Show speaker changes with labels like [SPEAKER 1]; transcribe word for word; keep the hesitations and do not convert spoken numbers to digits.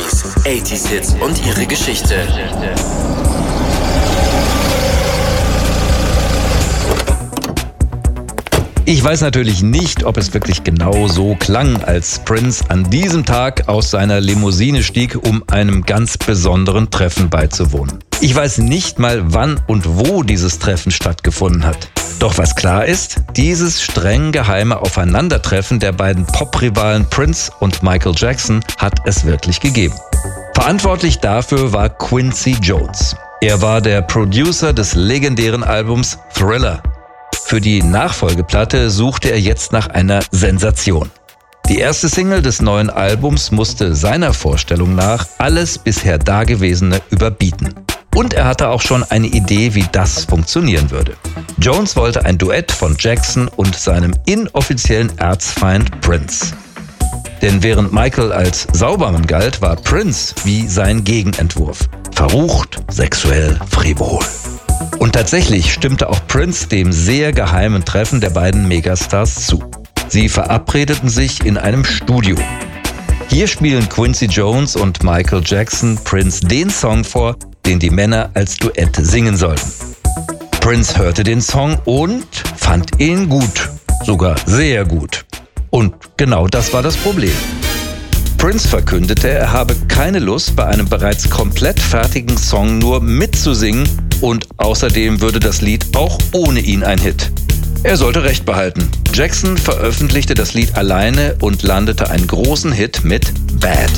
[SPEAKER 1] Oldies, achtziger Hits und ihre Geschichte.
[SPEAKER 2] Ich weiß natürlich nicht, ob es wirklich genau so klang, als Prince an diesem Tag aus seiner Limousine stieg, um einem ganz besonderen Treffen beizuwohnen. Ich weiß nicht mal, wann und wo dieses Treffen stattgefunden hat. Doch was klar ist, dieses streng geheime Aufeinandertreffen der beiden Poprivalen Prince und Michael Jackson hat es wirklich gegeben. Verantwortlich dafür war Quincy Jones. Er war der Producer des legendären Albums Thriller. Für die Nachfolgeplatte suchte er jetzt nach einer Sensation. Die erste Single des neuen Albums musste seiner Vorstellung nach alles bisher Dagewesene überbieten. Und er hatte auch schon eine Idee, wie das funktionieren würde. Jones wollte ein Duett von Jackson und seinem inoffiziellen Erzfeind Prince. Denn während Michael als Saubermann galt, war Prince wie sein Gegenentwurf. Verrucht, sexuell, frivol. Und tatsächlich stimmte auch Prince dem sehr geheimen Treffen der beiden Megastars zu. Sie verabredeten sich in einem Studio. Hier spielen Quincy Jones und Michael Jackson Prince den Song vor, den die Männer als Duett singen sollten. Prince hörte den Song und fand ihn gut, sogar sehr gut. Und genau das war das Problem. Prince verkündete, er habe keine Lust, bei einem bereits komplett fertigen Song nur mitzusingen und außerdem würde das Lied auch ohne ihn ein Hit. Er sollte Recht behalten. Jackson veröffentlichte das Lied alleine und landete einen großen Hit mit Bad.